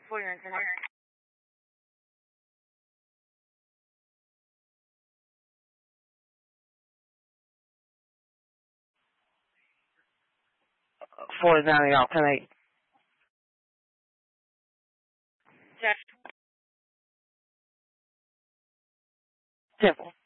for your internet? $49 y'all tonight. Jack. Temple.